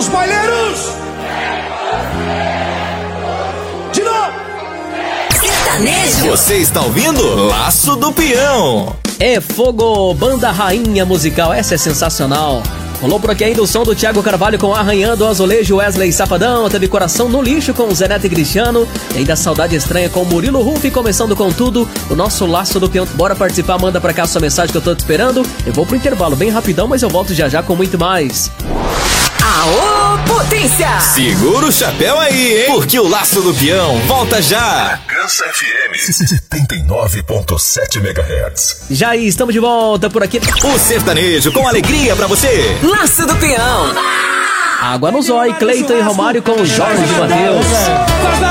Os baileiros! De novo! Sertanejo! Você está ouvindo Laço do Peão. É fogo, banda rainha musical, essa é sensacional. Rolou por aqui ainda o som do Thiago Carvalho com Arranhando o Azulejo, Wesley Safadão. Teve Coração no Lixo com Zé Neto e Cristiano. E ainda Saudade Estranha com Murilo Ruff. Começando com tudo, o nosso Laço do Peão. Bora participar, manda pra cá sua mensagem que eu tô te esperando. Eu vou pro intervalo bem rapidão, mas eu volto já já com muito mais. Aô, potência! Segura o chapéu aí, hein? Porque o Laço do Peão volta já. Bragança FM 79.7 MHz. Já estamos de volta por aqui. O sertanejo com alegria pra você. Laço do Peão. Água no zóio, Cleiton e Romário com Jorge Mateus.